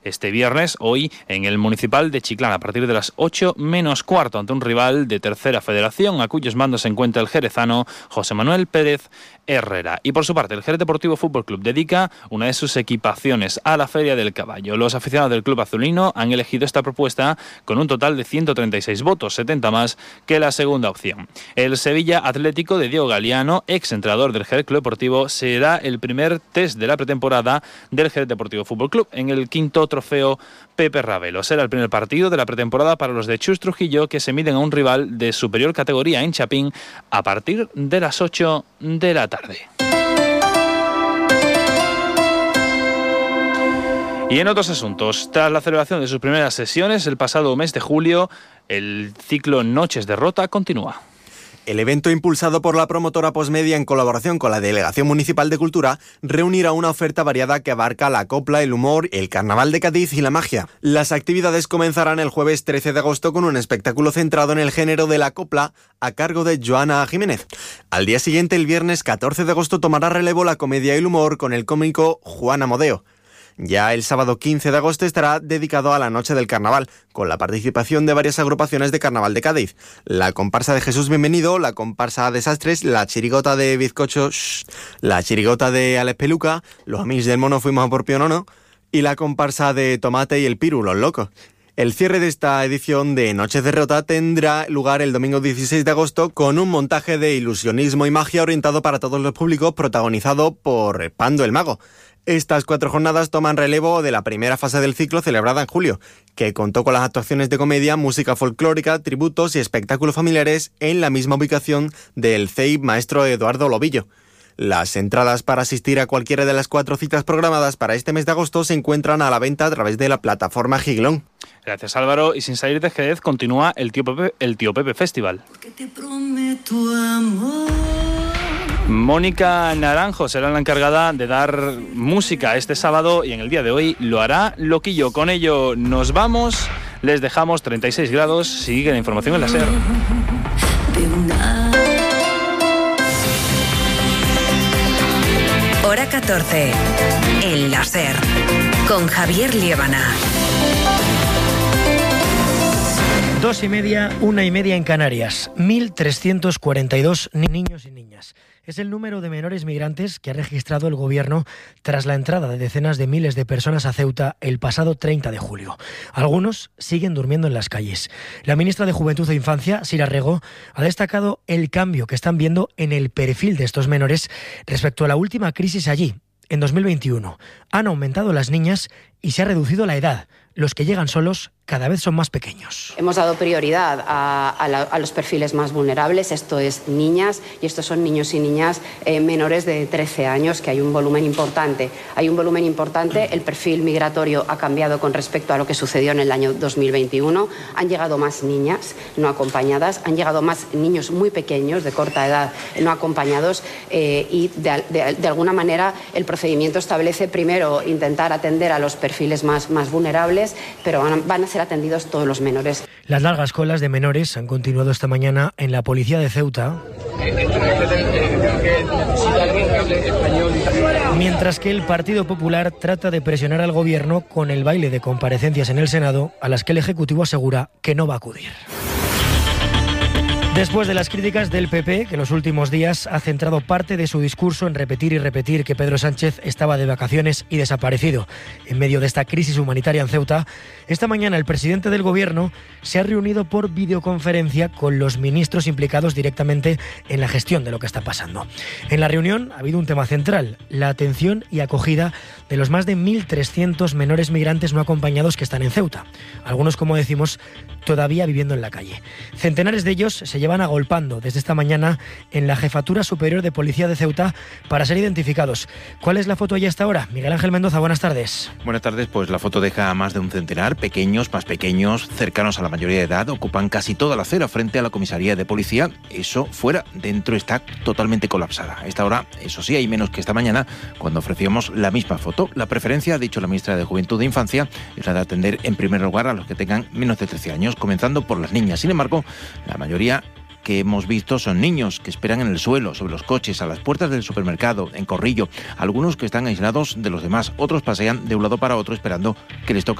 este viernes, hoy, en el Municipal de Chiclana, a partir de las 8 menos cuarto, ante un rival de Tercera Federación, a cuyos mandos se encuentra el jerezano José Manuel Pérez Herrera. Y por su parte, el Jerez Deportivo Fútbol Club dedica una de sus equipaciones a la Feria del Caballo. Los aficionados del club azulino han elegido esta propuesta con un total de 136 votos, 70 más que la segunda opción. El Sevilla Atlético de Diego Galeano, ex entrenador del Jerez Club Deportivo, será el primer test de la pretemporada del Jerez Deportivo Fútbol Club en el quinto trofeo Pepe Ravelo. Será el primer partido de la pretemporada para los de Chus Trujillo, que se miden a un rival de superior categoría en Chapín a partir de las 8 de la tarde. Y en otros asuntos, tras la celebración de sus primeras sesiones el pasado mes de julio, el ciclo Noches de Rota continúa. El evento, impulsado por la promotora Postmedia en colaboración con la Delegación Municipal de Cultura, reunirá una oferta variada que abarca la copla, el humor, el carnaval de Cádiz y la magia. Las actividades comenzarán el jueves 13 de agosto con un espectáculo centrado en el género de la copla a cargo de Joana Jiménez. Al día siguiente, el viernes 14 de agosto, tomará relevo la comedia y el humor con el cómico Juan Amodeo. Ya el sábado 15 de agosto estará dedicado a la Noche del Carnaval, con la participación de varias agrupaciones de Carnaval de Cádiz. La comparsa de Jesús Bienvenido, la comparsa Desastres, la chirigota de Bizcocho, la chirigota de Alex Peluca, los amigos del mono fuimos a por Pionono y la comparsa de Tomate y el Piru, los locos. El cierre de esta edición de Noches de Rota tendrá lugar el domingo 16 de agosto con un montaje de ilusionismo y magia orientado para todos los públicos, protagonizado por Pando el Mago. Estas 4 jornadas toman relevo de la primera fase del ciclo celebrada en julio, que contó con las actuaciones de comedia, música folclórica, tributos y espectáculos familiares en la misma ubicación del CEI Maestro Eduardo Lobillo. Las entradas para asistir a cualquiera de las 4 citas programadas para este mes de agosto se encuentran a la venta a través de la plataforma Giglón. Gracias, Álvaro. Y sin salir de Jerez, continúa el Tío Pepe Festival. Porque te prometo amor. Mónica Naranjo será la encargada de dar música este sábado y en el día de hoy lo hará Loquillo. Con ello nos vamos, les dejamos 36 grados, sigue la información en la SER. Hora 14, en la SER, con Javier Liébana. 2:30, 1:30 en Canarias. 1.342 niños y niñas. Es el número de menores migrantes que ha registrado el Gobierno tras la entrada de decenas de miles de personas a Ceuta el pasado 30 de julio. Algunos siguen durmiendo en las calles. La ministra de Juventud e Infancia, Sira Rego, ha destacado el cambio que están viendo en el perfil de estos menores respecto a la última crisis allí, en 2021. Han aumentado las niñas y se ha reducido la edad. Los que llegan solos cada vez son más pequeños. Hemos dado prioridad a los perfiles más vulnerables, esto es niñas, y estos son niños y niñas menores de 13 años, que hay un volumen importante. El perfil migratorio ha cambiado con respecto a lo que sucedió en el año 2021. Han llegado más niñas no acompañadas, han llegado más niños muy pequeños, de corta edad, no acompañados, y de alguna manera el procedimiento establece primero intentar atender a los perfiles más vulnerables, pero van a ser atendidos todos los menores. Las largas colas de menores han continuado esta mañana en la policía de Ceuta, mientras que el Partido Popular trata de presionar al Gobierno con el baile de comparecencias en el Senado, a las que el Ejecutivo asegura que no va a acudir. Después de las críticas del PP, que en los últimos días ha centrado parte de su discurso en repetir y repetir que Pedro Sánchez estaba de vacaciones y desaparecido en medio de esta crisis humanitaria en Ceuta, esta mañana el presidente del Gobierno se ha reunido por videoconferencia con los ministros implicados directamente en la gestión de lo que está pasando. En la reunión ha habido un tema central: la atención y acogida de los más de 1.300 menores migrantes no acompañados que están en Ceuta. Algunos, como decimos, todavía viviendo en la calle. Centenares de ellos se llevan agolpando desde esta mañana en la Jefatura Superior de Policía de Ceuta para ser identificados. ¿Cuál es la foto allí hasta ahora? Miguel Ángel Mendoza, buenas tardes. Buenas tardes, pues la foto deja a más de un centenar, pequeños, más pequeños, cercanos a la mayoría de edad, ocupan casi toda la acera frente a la comisaría de policía. Eso fuera, dentro está totalmente colapsada. A esta hora, eso sí, hay menos que esta mañana, cuando ofrecíamos la misma foto. La preferencia, ha dicho la ministra de Juventud e Infancia, es la de atender en primer lugar a los que tengan menos de 13 años, comenzando por las niñas. Sin embargo, la mayoría que hemos visto son niños que esperan en el suelo, sobre los coches, a las puertas del supermercado, en corrillo. Algunos que están aislados de los demás, otros pasean de un lado para otro esperando que les toque